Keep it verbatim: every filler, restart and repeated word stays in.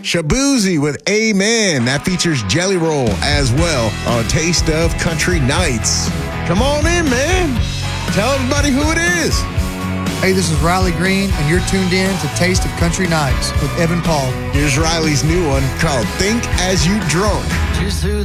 Shabuzi with Amen. That features Jelly Roll as well on Taste of Country Nights. Come on in, man. Tell everybody who it is. Hey, this is Riley Green, and you're tuned in to Taste of Country Nights with Evan Paul. Here's Riley's new one called Think As You Drunk.